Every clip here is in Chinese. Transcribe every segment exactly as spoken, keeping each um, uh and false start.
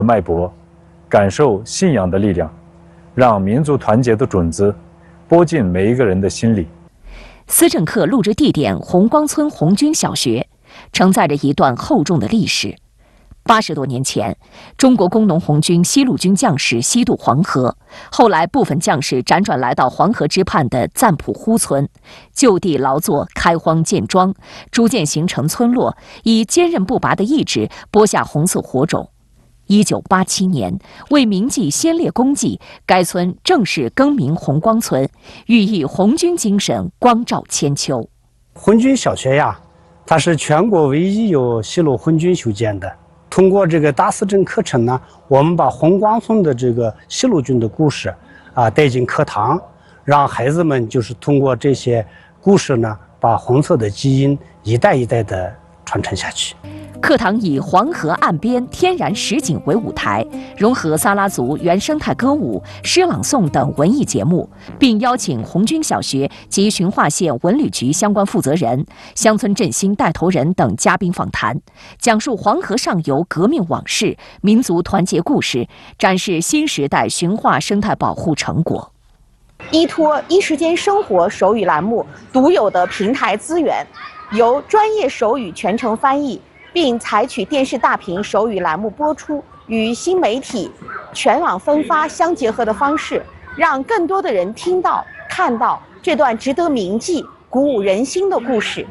脉搏，感受信仰的力量，让民族团结的种子播进每一个人的心里。 思政课录制地点红光村红军小学，承载着一段厚重的历史。八十多年前，中国工农红军西路军将士西渡黄河，后来部分将士辗转来到黄河之畔的赞普呼村，就地劳作，开荒建庄，逐渐形成村落，以坚韧不拔的意志播下红色火种。一九八七年，为铭记先烈功绩，该村正式更名红光村，寓意红军精神光照千秋。 红军小学呀，它是全国唯一由西路红军修建的。通过这个大思政课程呢，我们把红光村的这个西路军的故事啊带进课堂，让孩子们就是通过这些故事呢，把红色的基因一代一代的传承下去。 课堂以黄河岸边天然实景为舞台，融合撒拉族原生态歌舞、诗朗诵等文艺节目，并邀请红军小学及循化县文旅局相关负责人、乡村振兴带头人等嘉宾访谈，讲述黄河上游革命往事、民族团结故事，展示新时代驯化生态保护成果。 依托一时间生活手语栏目独有的平台资源，由专业手语全程翻译，并采取电视大屏手语栏目播出，与新媒体全网分发相结合的方式，让更多的人听到、看到这段值得铭记、鼓舞人心的故事。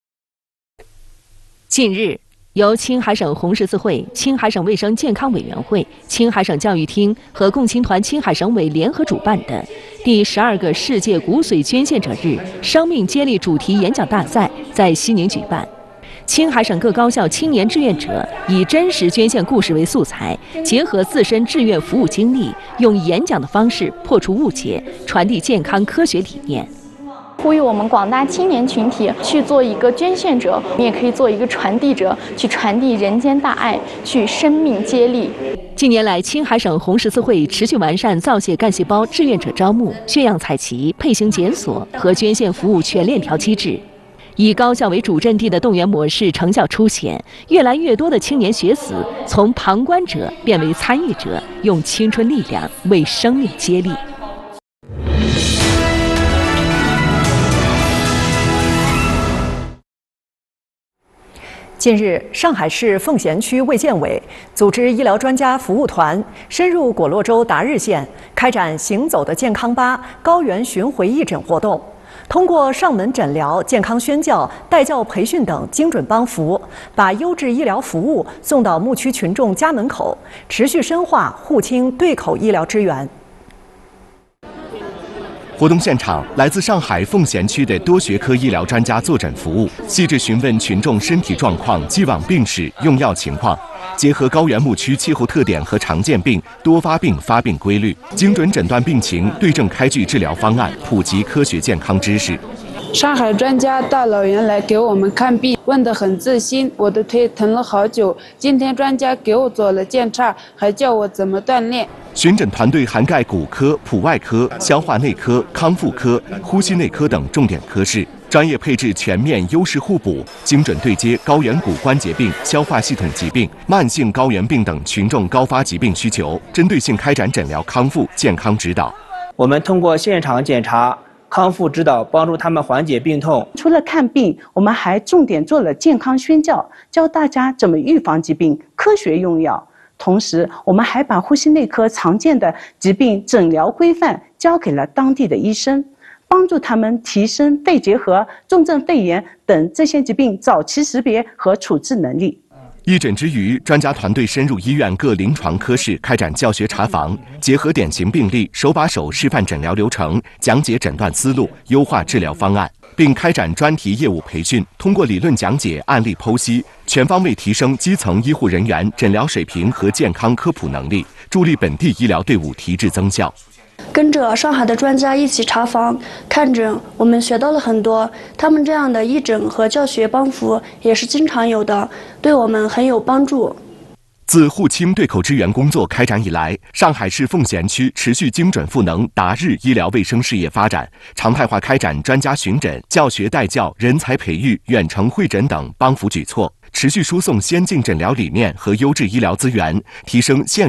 近日，由青海省红十字会、青海省卫生健康委员会、青海省教育厅和共青团青海省委联合主办的第十二个世界骨髓捐献者日生命接力主题演讲大赛在西宁举办。青海省各高校青年志愿者以真实捐献故事为素材，结合自身志愿服务经历，用演讲的方式破除误解，传递健康科学理念。 呼吁我们广大青年群体去做一个捐献者，你也可以做一个传递者，去传递人间大爱，去生命接力。 近年来，青海省红十字会持续完善造血干细胞志愿者招募、血样采集、配型检索和捐献服务全链条机制。以高校为主阵地的动员模式成效凸显，越来越多的青年学子从旁观者变为参与者，用青春力量为生命接力。 近日，上海市奉贤区卫健委组织医疗专家服务团深入果洛州达日县，开展行走的健康吧高原巡回义诊活动。通过上门诊疗、健康宣教、带教培训等精准帮扶，把优质医疗服务送到牧区群众家门口，持续深化沪青对口医疗支援。 活动现场，来自上海奉贤区的多学科医疗专家坐诊服务，细致询问群众身体状况、既往病史、用药情况，结合高原牧区气候特点和常见病、多发病发病规律，精准诊断病情，对症开具治疗方案，普及科学健康知识。 上海专家大老远来给我们看病，问得很自信。我的腿疼了好久，今天专家给我做了检查，还教我怎么锻炼。 巡诊团队涵盖骨科、普外科、消化内科、康复科、呼吸内科等重点科室，专业配置全面，优势互补，精准对接高原骨关节病、消化系统疾病、慢性高原病等群众高发疾病需求，针对性开展诊疗康复、健康指导。 我们通过现场检查、康复指导，帮助他们缓解病痛。 除了看病，我们还重点做了健康宣教，教大家怎么预防疾病、科学用药。同时，我们还把呼吸内科常见的疾病诊疗规范交给了当地的医生，帮助他们提升肺结核、重症肺炎等这些疾病早期识别和处置能力。 义诊之余，专家团队深入医院各临床科室开展教学查房，结合典型病例，手把手示范诊疗流程，讲解诊断思路，优化治疗方案，并开展专题业务培训，通过理论讲解、案例剖析，全方位提升基层医护人员诊疗水平和健康科普能力，助力本地医疗队伍提质增效。 跟着上海的专家一起查房看诊，我们学到了很多。他们这样的义诊和教学帮扶也是经常有的，对我们很有帮助。 自沪青对口支援工作开展以来，上海市奉贤区持续精准赋能达日医疗卫生事业发展，常态化开展专家巡诊、教学带教、人才培育、远程会诊等帮扶举措，持续输送先进诊疗理念和优质医疗资源，提升县